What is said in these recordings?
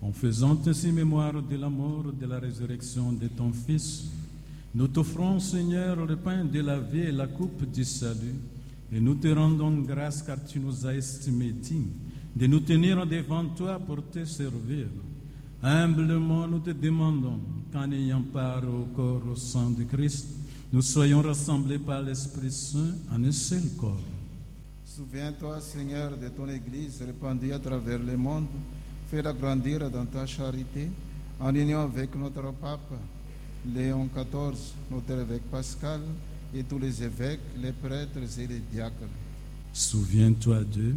En faisant ainsi mémoire de la mort et de la résurrection de ton Fils, nous t'offrons, Seigneur, le pain de la vie et la coupe du salut, et nous te rendons grâce car tu nous as estimés dignes de nous tenir devant toi pour te servir. Humblement, nous te demandons qu'en ayant part au corps, au sang de Christ, nous soyons rassemblés par l'Esprit Saint en un seul corps. Souviens-toi, Seigneur, de ton Église répandue à travers le monde. Fais-la grandir dans ta charité, en union avec notre pape, Léon XIV, notre évêque Pascal, et tous les évêques, les prêtres et les diacres. Souviens-toi d'eux,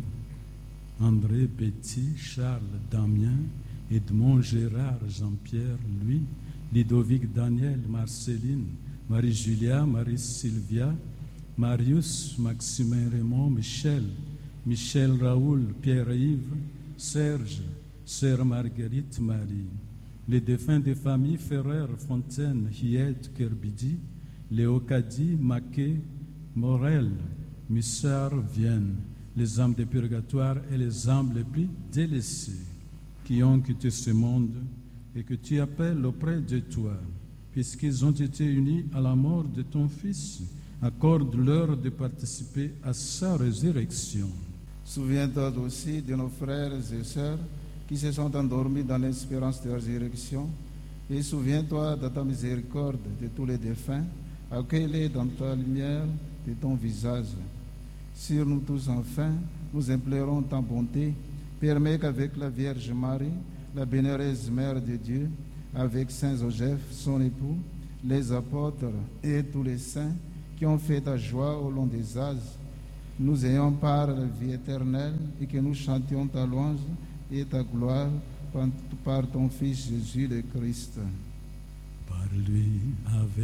André, Betty, Charles, Damien, Edmond, Gérard, Jean-Pierre, Louis, Ludovic, Daniel, Marceline, Marie-Julia, Marie-Sylvia, Marius, Maximin, Raymond, Michel, Raoul, Pierre-Yves, Serge, Sœur Marguerite, Marie, les défunts des familles Ferrer, Fontaine, Hiette, Kerbidi, Léocadie, Maquet, Morel, Missard, Vienne, les âmes des purgatoires et les âmes les plus délaissées qui ont quitté ce monde et que tu appelles auprès de toi, puisqu'ils ont été unis à la mort de ton Fils, accorde-leur de participer à sa résurrection. Souviens-toi aussi de nos frères et sœurs qui se sont endormis dans l'espérance de la résurrection, et souviens-toi de ta miséricorde de tous les défunts, accueille-les dans ta lumière de ton visage. Sur nous tous enfin, nous implorons ta bonté, permets qu'avec la Vierge Marie, la bienheureuse Mère de Dieu, avec Saint Joseph, son époux, les apôtres et tous les saints qui ont fait ta joie au long des âges, nous ayons part à la vie éternelle et que nous chantions ta louange et ta gloire par ton Fils Jésus le Christ. Par lui, avec